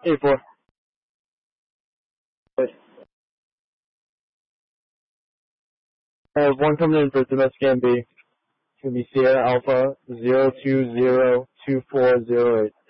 8-4. I have one coming in for domestic MB. It's going to be Sierra Alpha 0202408.